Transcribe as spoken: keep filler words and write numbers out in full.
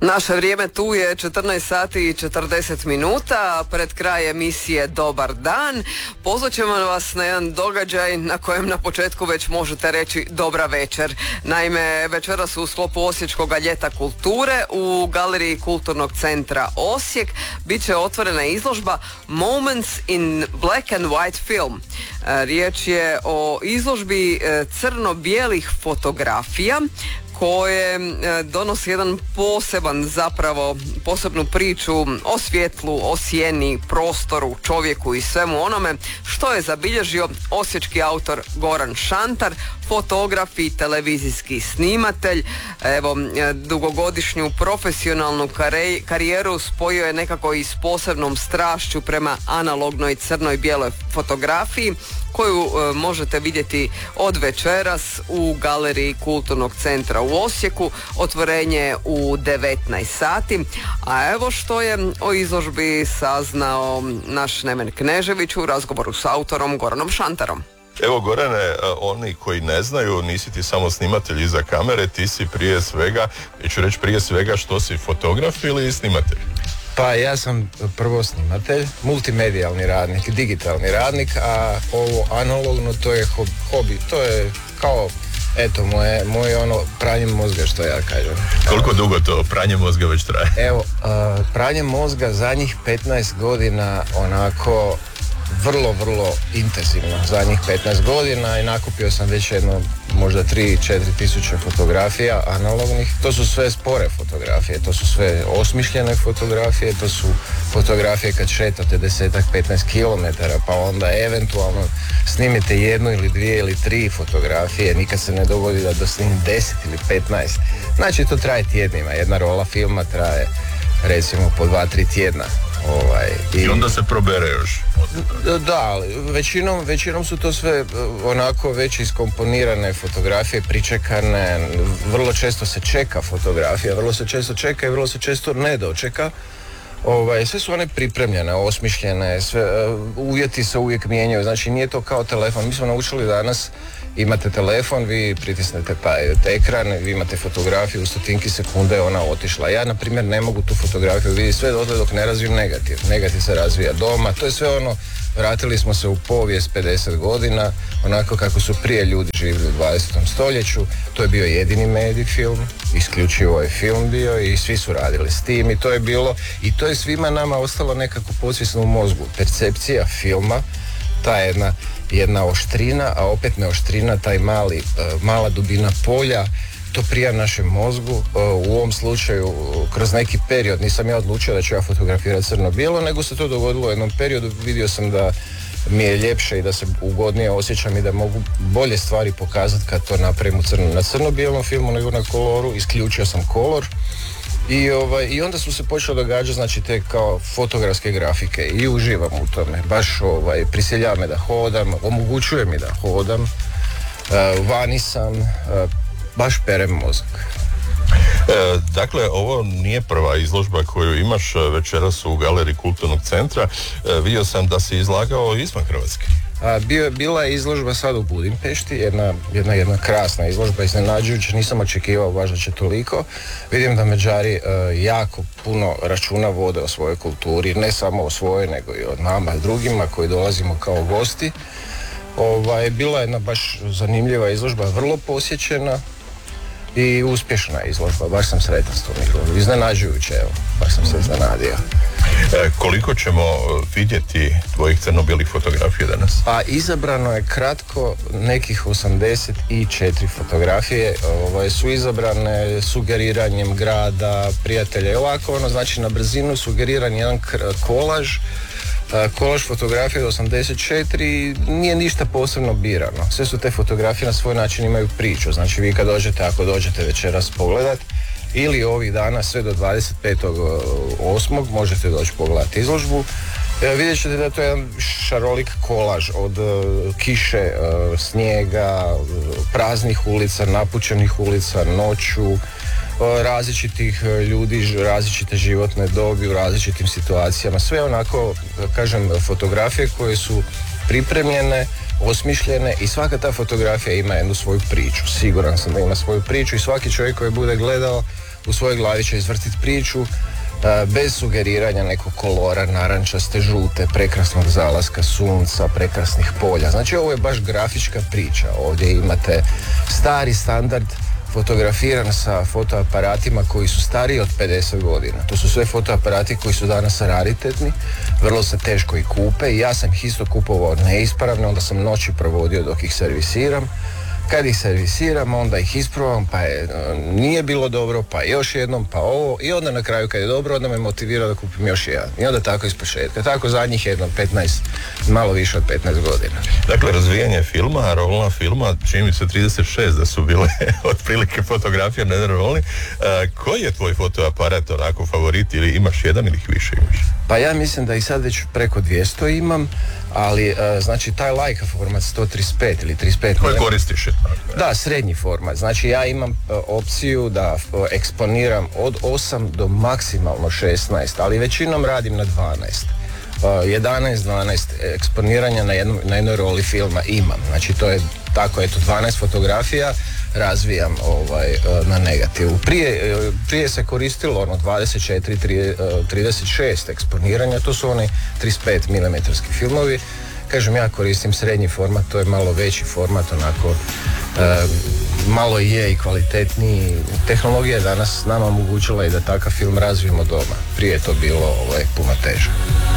Naše vrijeme tu je četrnaest sati i četrdeset minuta, pred kraj emisije Dobar dan. Pozvat ćemo vas na jedan događaj na kojem na početku već možete reći dobra večer. Naime, večeras u sklopu Osječkoga ljeta kulture u Galeriji Kulturnog centra Osijek bit će otvorena izložba Moments in Black and White Film. Riječ je o izložbi crno-bijelih fotografija koje donosi jedan poseban, zapravo posebnu priču o svjetlu, o sjeni, prostoru, čovjeku i svemu onome što je zabilježio osječki autor Goran Šantar, fotograf i televizijski snimatelj. Evo, dugogodišnju profesionalnu karijeru spojio je nekako i s posebnom strašću prema analognoj crnoj bijeloj fotografiji koju e, možete vidjeti od večeras u Galeriji Kulturnog centra u Osijeku. Otvorenje u devetnaest sati. A evo što je o izložbi saznao naš Neven Knežević u razgovoru s autorom Goranom Šantarom. Evo Gorane, oni koji ne znaju, nisi ti samo snimatelj iza kamere, ti si prije svega, ja ću reći prije svega što si, fotograf ili snimatelj? Pa ja sam prvo snimatelj, multimedijalni radnik, digitalni radnik, a ovo analogno to je hobi, to je kao, eto, moje, moje ono pranje mozga, što ja kažem. Koliko dugo to pranje mozga već traje? Evo, uh, pranje mozga zadnjih petnaest godina onako vrlo, vrlo intenzivno, zadnjih petnaest godina, i nakupio sam već jedno možda tri do četiri tisuće fotografija analognih. To su sve spore fotografije, to su sve osmišljene fotografije, to su fotografije kad šetate desetak, petnaest kilometara, pa onda eventualno snimite jednu ili dvije ili tri fotografije, nikad se ne dogodi da dosnim deset ili petnaest. Znači to traje tjednima, jedna rola filma traje recimo po dva, tri tjedna. Ovaj, i... I onda se probere još. Da, ali većinom, većinom su to sve onako već iskomponirane fotografije, pričekane, vrlo često se čeka fotografija, vrlo se često čeka i vrlo se često ne dočeka. Ovaj, sve su one pripremljene, osmišljene, sve, uvjeti se uvijek mijenjaju, znači nije to kao telefon. Mi smo naučili danas, imate telefon, vi pritisnete pa ekran, vi imate fotografiju, u stotinki sekunde je ona otišla. Ja, na primjer, ne mogu tu fotografiju vidjeti sve dotle dok ne razvijem negativ. Negativ se razvija doma, to je sve ono, vratili smo se u povijest pedeset godina, onako kako su prije ljudi živjeli u dvadesetom stoljeću. To je bio jedini medij film, isključivo je film bio i svi su radili s tim i to je bilo, i to je svima nama ostalo nekako podsvjesno u mozgu. Percepcija filma, ta jedna, jedna oštrina, a opet ne oštrina, taj mali, mala dubina polja, to prija našem mozgu. U ovom slučaju, kroz neki period, nisam ja odlučio da ću ja fotografirati crno-bijelo, nego se to dogodilo u jednom periodu, vidio sam da mi je ljepše i da se ugodnije osjećam i da mogu bolje stvari pokazati kad to napravim u crno, na crno-bijelom filmu nego na koloru. Isključio sam kolor i, ovaj, i onda su se počeli događati, znači, te kao fotografske grafike i uživam u tome, baš ovaj, prisiljava me da hodam, omogućuje mi da hodam, uh, vani sam, uh, baš perem mozak. E, dakle, ovo nije prva izložba koju imaš večeras u Galeriji Kulturnog centra. E, vidio sam da si izlagao izvan Hrvatske. A, bio, bila je izložba sad u Budimpešti, jedna, jedna, jedna krasna izložba, iznenađujuća, nisam očekivao baš da će toliko. Vidim da Mađari uh, jako puno računa vode o svojoj kulturi, ne samo o svojoj, nego i o nama drugima koji dolazimo kao gosti. Ovaj, bila je jedna baš zanimljiva izložba, vrlo posjećena i uspješna izložba, baš sam sretan s tom izložbom, iznenađujuće, evo, baš sam se iznenadio. E, koliko ćemo vidjeti tvojih crno-bijelih fotografija danas? A izabrano je kratko nekih osamdeset četiri fotografije, ovaj, su izabrane sugeriranjem grada, prijatelja i ovako, ono, znači na brzinu sugeriran jedan kolaž, kolaž fotografije od osamdeset četiri, nije ništa posebno birano. Sve su te fotografije na svoj način imaju priču, znači vi kad dođete, ako dođete večeras pogledat, ili ovih dana sve do dvadeset petog osmog možete doći pogledati izložbu. E, vidjet ćete da to je jedan šarolik kolaž od uh, kiše, uh, snijega, praznih ulica, napučenih ulica, noću, uh, različitih uh, ljudi, različite životne dobi u različitim situacijama. Sve onako, kažem, fotografije koje su pripremljene, osmišljene i svaka ta fotografija ima jednu svoju priču. Siguran sam da ima svoju priču i svaki čovjek koji bude gledao u svojoj glavi će izvrtiti priču bez sugeriranja nekog kolora, narančaste, žute, prekrasnog zalaska sunca, prekrasnih polja. Znači ovo je baš grafička priča. Ovdje imate stari standard fotografiran sa fotoaparatima koji su stariji od pedeset godina. To su sve fotoaparati koji su danas raritetni, vrlo se teško i kupe i ja sam ih isto kupovao neispravne, onda sam noći provodio dok ih servisiram. Kad ih servisiram, onda ih isprovam, pa je, nije bilo dobro, pa još jednom, pa ovo, i onda na kraju kad je dobro, onda me motivira da kupim još jedan. I onda tako iz početka. Tako zadnjih jedno petnaest, malo više od petnaest godina. Dakle, razvijanje filma, rolna filma, čini mi se trideset šest da su bile otprilike fotografije na jedan rolni. Koji je tvoj fotoaparat onako favorit, ili imaš jedan ili ih više imaš? Pa ja mislim da ih sad već preko dvjesto imam, ali uh, znači taj Leica format sto trideset pet ili trideset pet. Koji koristiš? Da, srednji format. Znači ja imam uh, opciju da uh, eksponiram od osam do maksimalno šesnaest, ali većinom radim na dvanaest. Uh, jedanaest dvanaest eksponiranja na, jedno, na jednoj roli filma imam. Znači to je tako, eto, dvanaest fotografija razvijam ovaj, na negativu. Prije, prije se koristilo ono dvadeset četiri, trideset šest eksponiranja, to su oni trideset pet milimetarski filmovi. Kažem, ja koristim srednji format, to je malo veći format, onako e, malo je i kvalitetniji. Tehnologija je danas nama omogućila i da takav film razvijemo doma. Prije je to bilo ovaj, puno teže.